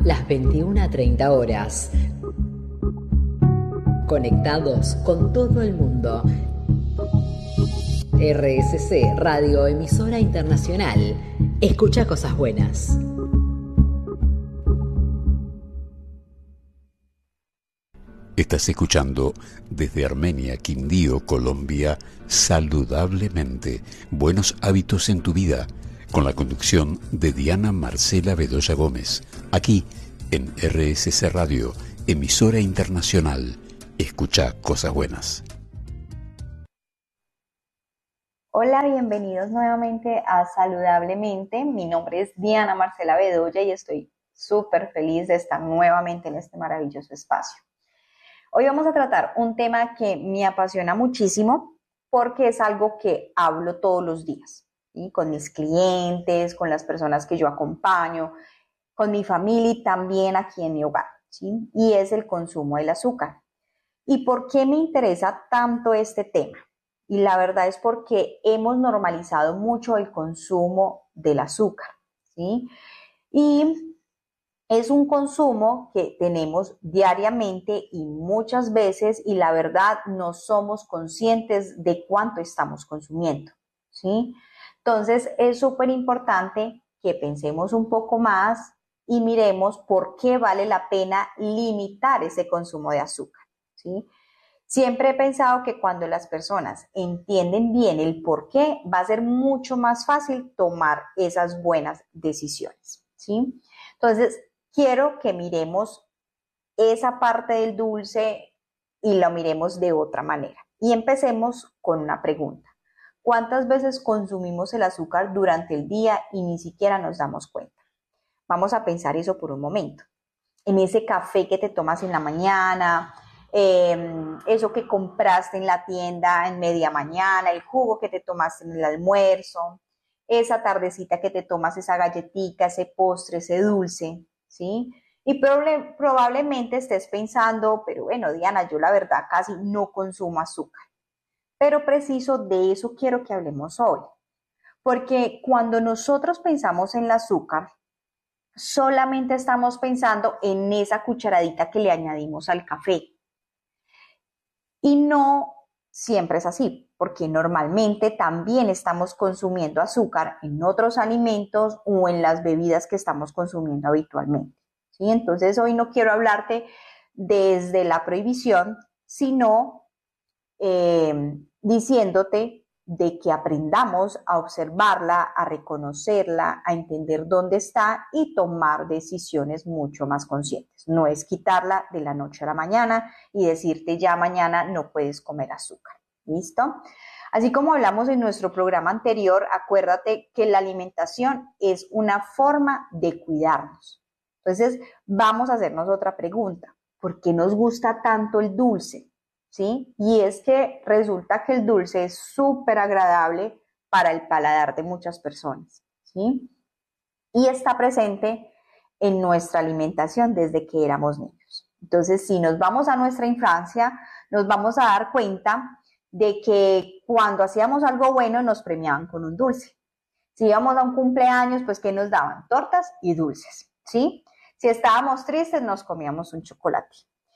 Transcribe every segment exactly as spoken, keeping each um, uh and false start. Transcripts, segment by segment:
las veintiuna treinta horas. Conectados con todo el mundo. R S C Radio Emisora Internacional. Escucha cosas buenas. Estás escuchando desde Armenia, Quindío, Colombia, Saludablemente, buenos hábitos en tu vida, con la conducción de Diana Marcela Bedoya Gómez, aquí en R S C Radio, Emisora Internacional. Escucha cosas buenas. Hola, bienvenidos nuevamente a Saludablemente. Mi nombre es Diana Marcela Bedoya y estoy súper feliz de estar nuevamente en este maravilloso espacio. Hoy vamos a tratar un tema que me apasiona muchísimo porque es algo que hablo todos los días, ¿sí? Con mis clientes, con las personas que yo acompaño, con mi familia y también aquí en mi hogar, ¿sí? Y es el consumo del azúcar. ¿Y por qué me interesa tanto este tema? Y la verdad es porque hemos normalizado mucho el consumo del azúcar, ¿sí? Y es un consumo que tenemos diariamente y muchas veces, y la verdad no somos conscientes de cuánto estamos consumiendo, ¿sí? Entonces es súper importante que pensemos un poco más y miremos por qué vale la pena limitar ese consumo de azúcar, ¿sí? Siempre he pensado que cuando las personas entienden bien el por qué, va a ser mucho más fácil tomar esas buenas decisiones, ¿sí? Entonces, quiero que miremos esa parte del dulce y lo miremos de otra manera. Y empecemos con una pregunta. ¿Cuántas veces consumimos el azúcar durante el día y ni siquiera nos damos cuenta? Vamos a pensar eso por un momento. En ese café que te tomas en la mañana, eh, eso que compraste en la tienda en media mañana, el jugo que te tomaste en el almuerzo, esa tardecita que te tomas esa galletica, ese postre, ese dulce, ¿sí? Y proble- probablemente estés pensando, pero bueno, Diana, yo la verdad casi no consumo azúcar. Pero preciso de eso quiero que hablemos hoy. Porque cuando nosotros pensamos en el azúcar, solamente estamos pensando en esa cucharadita que le añadimos al café. Y no siempre es así, porque normalmente también estamos consumiendo azúcar en otros alimentos o en las bebidas que estamos consumiendo habitualmente, ¿sí? Entonces hoy no quiero hablarte desde la prohibición, sino eh, diciéndote de que aprendamos a observarla, a reconocerla, a entender dónde está y tomar decisiones mucho más conscientes. No es quitarla de la noche a la mañana y decirte ya mañana no puedes comer azúcar. ¿Listo? Así como hablamos en nuestro programa anterior, acuérdate que la alimentación es una forma de cuidarnos. Entonces, vamos a hacernos otra pregunta. ¿Por qué nos gusta tanto el dulce? ¿Sí? Y es que resulta que el dulce es súper agradable para el paladar de muchas personas, ¿sí? Y está presente en nuestra alimentación desde que éramos niños. Entonces, si nos vamos a nuestra infancia, nos vamos a dar cuenta de que cuando hacíamos algo bueno nos premiaban con un dulce. Si íbamos a un cumpleaños, pues ¿qué nos daban? Tortas y dulces, ¿sí? Si estábamos tristes, nos comíamos un chocolate.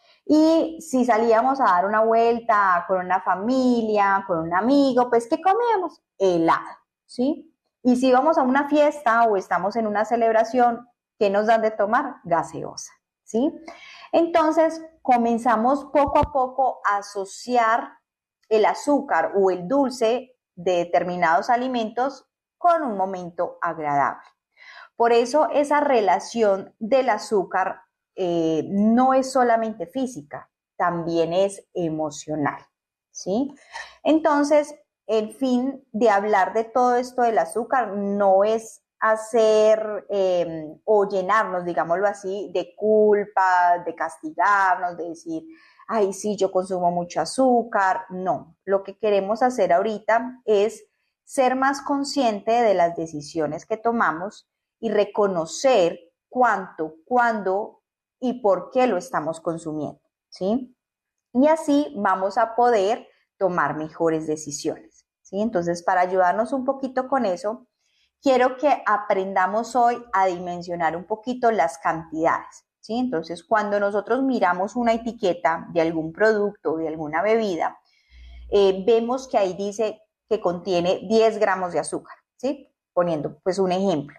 Y si salíamos a dar una vuelta con una familia, con un amigo, pues ¿qué comíamos? Helado, ¿sí? Y si vamos a una fiesta o estamos en una celebración, ¿qué nos dan de tomar? Gaseosa, ¿sí? Entonces comenzamos poco a poco a asociar el azúcar o el dulce de determinados alimentos con un momento agradable. Por eso esa relación del azúcar eh, no es solamente física, también es emocional, ¿sí? Entonces, el fin de hablar de todo esto del azúcar no es hacer eh, o llenarnos, digámoslo así, de culpa, de castigarnos, de decir, ay, sí, yo consumo mucho azúcar. No, lo que queremos hacer ahorita es ser más consciente de las decisiones que tomamos y reconocer cuánto, cuándo y por qué lo estamos consumiendo, ¿sí? Y así vamos a poder tomar mejores decisiones, ¿sí? Entonces, para ayudarnos un poquito con eso, quiero que aprendamos hoy a dimensionar un poquito las cantidades, ¿sí? Entonces, cuando nosotros miramos una etiqueta de algún producto, de alguna bebida, eh, vemos que ahí dice que contiene diez gramos de azúcar, ¿sí? Poniendo pues un ejemplo.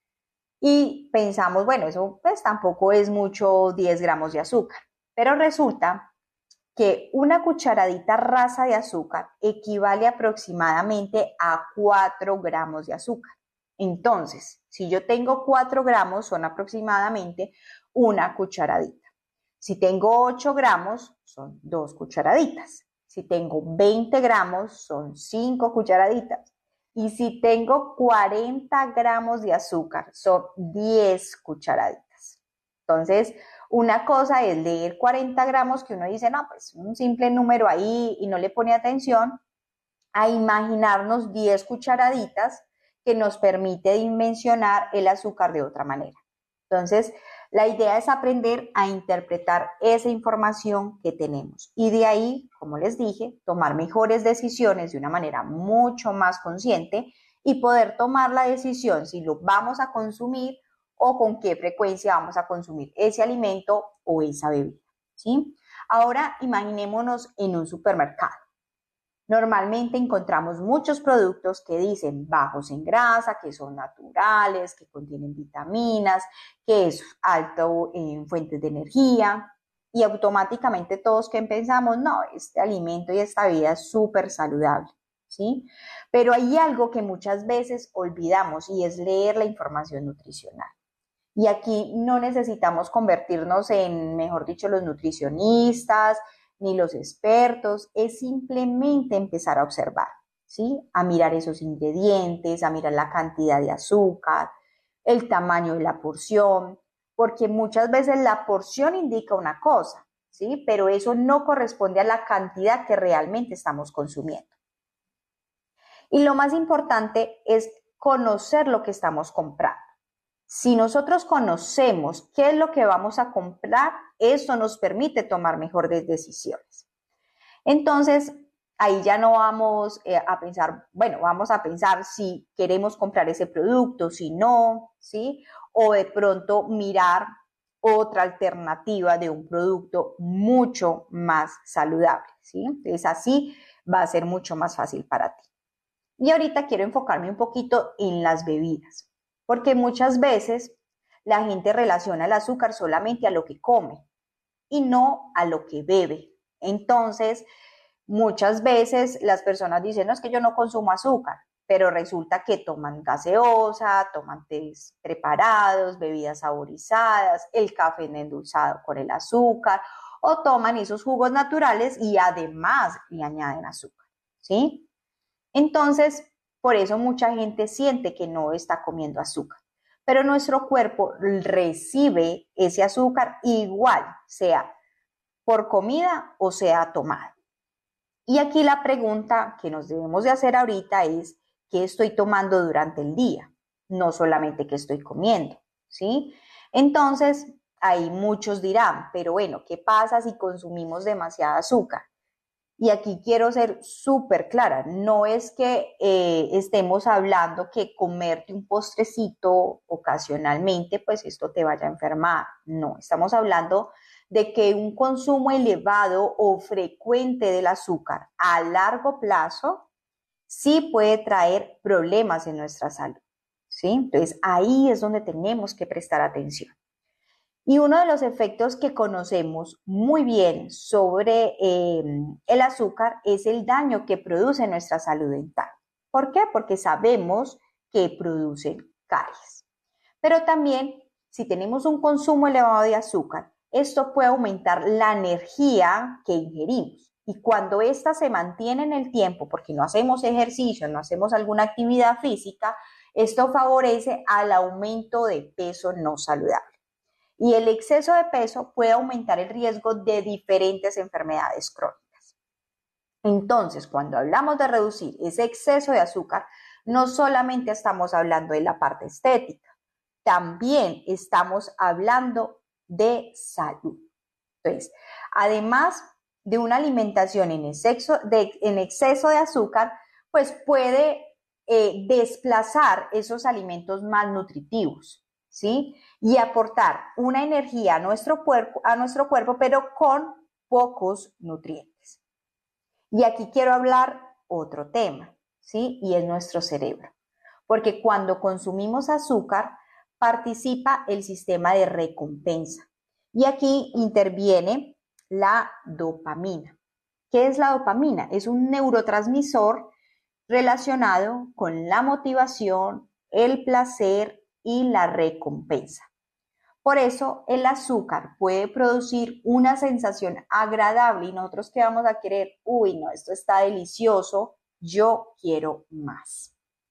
Y pensamos, bueno, eso pues tampoco es mucho, diez gramos de azúcar, pero resulta que una cucharadita rasa de azúcar equivale aproximadamente a cuatro gramos de azúcar. Entonces, si yo tengo cuatro gramos, son aproximadamente una cucharadita. Si tengo ocho gramos, son dos cucharaditas. Si tengo veinte gramos, son cinco cucharaditas. Y si tengo cuarenta gramos de azúcar, son diez cucharaditas. Entonces, una cosa es leer cuarenta gramos, que uno dice, no, pues un simple número ahí y no le pone atención, a imaginarnos diez cucharaditas que nos permite dimensionar el azúcar de otra manera. Entonces, la idea es aprender a interpretar esa información que tenemos y de ahí, como les dije, tomar mejores decisiones de una manera mucho más consciente y poder tomar la decisión si lo vamos a consumir o con qué frecuencia vamos a consumir ese alimento o esa bebida, ¿sí? Ahora imaginémonos en un supermercado. Normalmente encontramos muchos productos que dicen bajos en grasa, que son naturales, que contienen vitaminas, que es alto en fuentes de energía y automáticamente todos que pensamos, no, este alimento y esta vida es súper saludable, ¿sí? Pero hay algo que muchas veces olvidamos y es leer la información nutricional. Y aquí no necesitamos convertirnos en, mejor dicho, los nutricionistas, ni los expertos, es simplemente empezar a observar, ¿sí? A mirar esos ingredientes, a mirar la cantidad de azúcar, el tamaño de la porción, porque muchas veces la porción indica una cosa, ¿sí? Pero eso no corresponde a la cantidad que realmente estamos consumiendo. Y lo más importante es conocer lo que estamos comprando. Si nosotros conocemos qué es lo que vamos a comprar, eso nos permite tomar mejores decisiones. Entonces, ahí ya no vamos eh, a pensar, bueno, vamos a pensar si queremos comprar ese producto, si no, ¿sí? O de pronto mirar otra alternativa de un producto mucho más saludable, ¿sí? Entonces, así va a ser mucho más fácil para ti. Y ahorita quiero enfocarme un poquito en las bebidas. Porque muchas veces la gente relaciona el azúcar solamente a lo que come y no a lo que bebe. Entonces, muchas veces las personas dicen, no, es que yo no consumo azúcar, pero resulta que toman gaseosa, toman tés preparados, bebidas saborizadas, el café endulzado con el azúcar, o toman esos jugos naturales y además le añaden azúcar, ¿sí? Entonces, por eso mucha gente siente que no está comiendo azúcar, pero nuestro cuerpo recibe ese azúcar igual, sea por comida o sea tomado. Y aquí la pregunta que nos debemos de hacer ahorita es, ¿qué estoy tomando durante el día? No solamente qué estoy comiendo, ¿sí? Entonces, ahí muchos dirán, pero bueno, ¿qué pasa si consumimos demasiada azúcar? Y aquí quiero ser súper clara, no es que eh, estemos hablando que comerte un postrecito ocasionalmente, pues esto te vaya a enfermar. No, estamos hablando de que un consumo elevado o frecuente del azúcar a largo plazo sí puede traer problemas en nuestra salud, ¿sí? Entonces ahí es donde tenemos que prestar atención. Y uno de los efectos que conocemos muy bien sobre eh, el azúcar es el daño que produce en nuestra salud dental. ¿Por qué? Porque sabemos que produce caries. Pero también, si tenemos un consumo elevado de azúcar, esto puede aumentar la energía que ingerimos. Y cuando ésta se mantiene en el tiempo, porque no hacemos ejercicio, no hacemos alguna actividad física, esto favorece al aumento de peso no saludable. Y el exceso de peso puede aumentar el riesgo de diferentes enfermedades crónicas. Entonces, cuando hablamos de reducir ese exceso de azúcar, no solamente estamos hablando de la parte estética, también estamos hablando de salud. Entonces, además de una alimentación en exceso de, en exceso de azúcar, pues puede eh, desplazar esos alimentos más nutritivos, ¿sí? Y aportar una energía a nuestro cuerpo, a nuestro cuerpo, pero con pocos nutrientes. Y aquí quiero hablar otro tema, ¿sí? Y es nuestro cerebro. Porque cuando consumimos azúcar, participa el sistema de recompensa. Y aquí interviene la dopamina. ¿Qué es la dopamina? Es un neurotransmisor relacionado con la motivación, el placer y la recompensa. Por eso el azúcar puede producir una sensación agradable y nosotros que vamos a querer, uy, no, esto está delicioso, yo quiero más.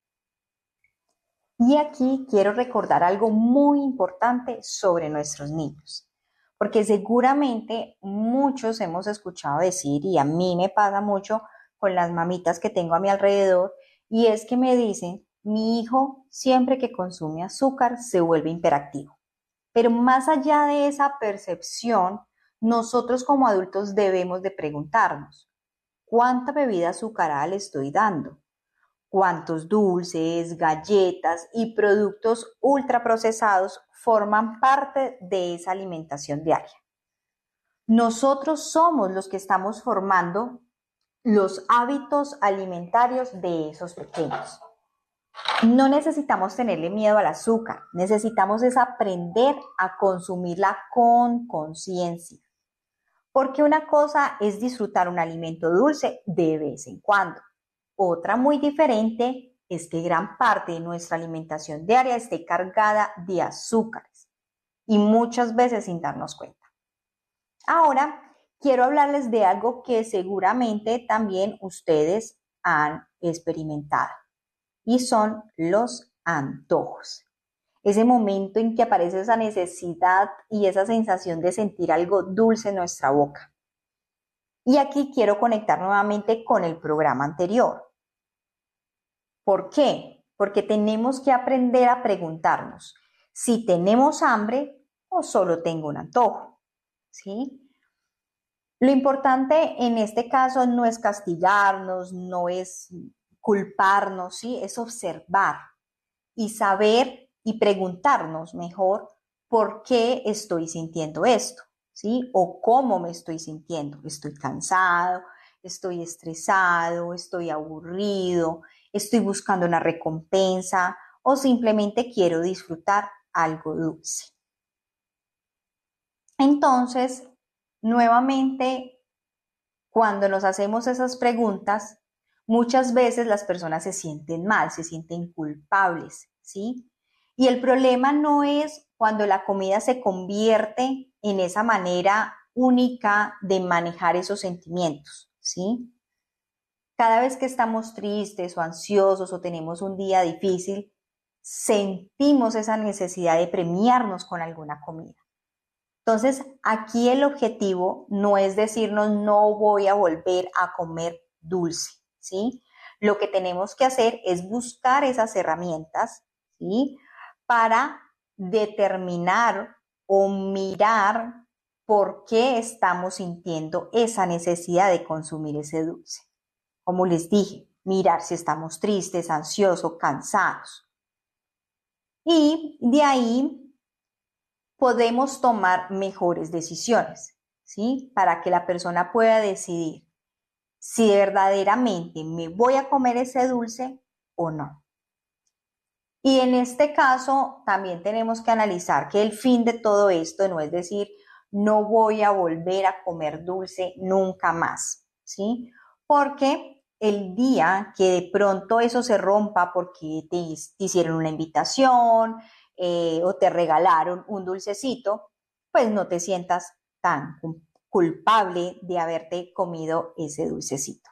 Y aquí quiero recordar algo muy importante sobre nuestros niños, porque seguramente muchos hemos escuchado decir, y a mí me pasa mucho con las mamitas que tengo a mi alrededor, y es que me dicen, mi hijo siempre que consume azúcar se vuelve hiperactivo. Pero más allá de esa percepción, nosotros como adultos debemos de preguntarnos, ¿cuánta bebida azucarada le estoy dando? ¿Cuántos dulces, galletas y productos ultraprocesados forman parte de esa alimentación diaria? Nosotros somos los que estamos formando los hábitos alimentarios de esos pequeños. No necesitamos tenerle miedo al azúcar, necesitamos es aprender a consumirla con conciencia. Porque una cosa es disfrutar un alimento dulce de vez en cuando. Otra muy diferente es que gran parte de nuestra alimentación diaria esté cargada de azúcares y muchas veces sin darnos cuenta. Ahora quiero hablarles de algo que seguramente también ustedes han experimentado y son los antojos. Ese momento en que aparece esa necesidad y esa sensación de sentir algo dulce en nuestra boca. Y aquí quiero conectar nuevamente con el programa anterior. ¿Por qué? Porque tenemos que aprender a preguntarnos si tenemos hambre o solo tengo un antojo, ¿sí? Lo importante en este caso no es castigarnos, no es culparnos, ¿sí? Es observar y saber y preguntarnos mejor por qué estoy sintiendo esto, ¿sí? O cómo me estoy sintiendo. Estoy cansado, estoy estresado, estoy aburrido, estoy buscando una recompensa o simplemente quiero disfrutar algo dulce. Entonces, nuevamente, cuando nos hacemos esas preguntas, muchas veces las personas se sienten mal, se sienten culpables, ¿sí? Y el problema no es cuando la comida se convierte en esa manera única de manejar esos sentimientos, ¿sí? Cada vez que estamos tristes o ansiosos o tenemos un día difícil, sentimos esa necesidad de premiarnos con alguna comida. Entonces, aquí el objetivo no es decirnos no voy a volver a comer dulce, ¿sí? Lo que tenemos que hacer es buscar esas herramientas, ¿sí? Para determinar o mirar por qué estamos sintiendo esa necesidad de consumir ese dulce. Como les dije, mirar si estamos tristes, ansiosos, cansados. Y de ahí podemos tomar mejores decisiones, ¿sí? Para que la persona pueda decidir si verdaderamente me voy a comer ese dulce o no. Y en este caso también tenemos que analizar que el fin de todo esto no es decir, no voy a volver a comer dulce nunca más, ¿sí? Porque el día que de pronto eso se rompa porque te, te hicieron una invitación eh, o te regalaron un dulcecito, pues no te sientas tan culpable de haberte comido ese dulcecito.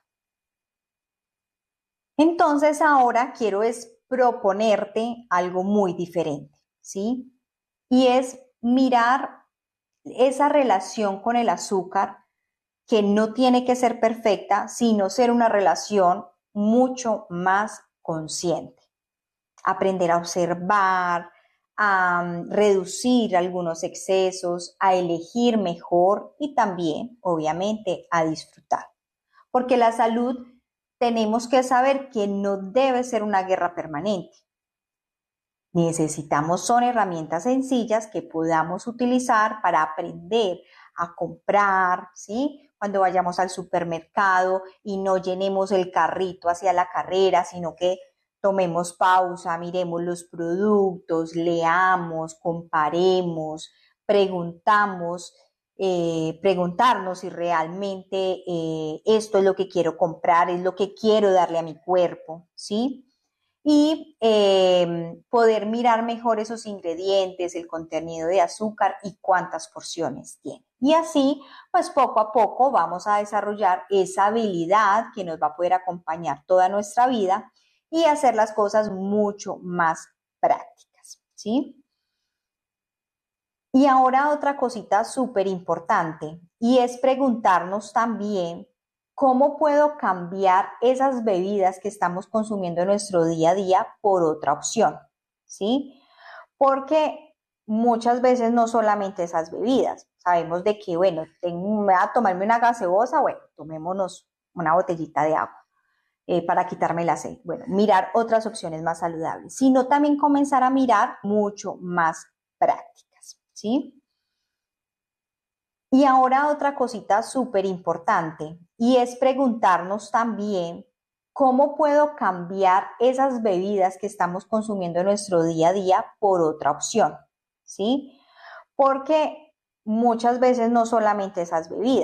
Entonces ahora quiero es proponerte algo muy diferente, ¿sí? Y es mirar esa relación con el azúcar que no tiene que ser perfecta, sino ser una relación mucho más consciente. Aprender a observar, a um, reducir algunos excesos, a elegir mejor y también, obviamente, a disfrutar. Porque la salud tenemos que saber que no debe ser una guerra permanente. Necesitamos son herramientas sencillas que podamos utilizar para aprender a comprar, ¿sí? Cuando vayamos al supermercado y no llenemos el carrito hacia la carrera, sino que tomemos pausa, miremos los productos, leamos, comparemos, preguntamos, eh, preguntarnos si realmente eh, esto es lo que quiero comprar, es lo que quiero darle a mi cuerpo, ¿sí? Y eh, poder mirar mejor esos ingredientes, el contenido de azúcar y cuántas porciones tiene. Y así, pues poco a poco vamos a desarrollar esa habilidad que nos va a poder acompañar toda nuestra vida y hacer las cosas mucho más prácticas, ¿sí? Y ahora otra cosita súper importante y es preguntarnos también ¿cómo puedo cambiar esas bebidas que estamos consumiendo en nuestro día a día por otra opción? ¿Sí? Porque muchas veces no solamente esas bebidas, sabemos de que, bueno, tengo, me voy a tomarme una gaseosa, bueno, tomémonos una botellita de agua eh, para quitarme la sed. Bueno, mirar otras opciones más saludables, sino también comenzar a mirar mucho más prácticas, ¿sí? Y ahora otra cosita súper importante y es preguntarnos también cómo puedo cambiar esas bebidas que estamos consumiendo en nuestro día a día por otra opción, ¿sí? Porque muchas veces no solamente esas bebidas.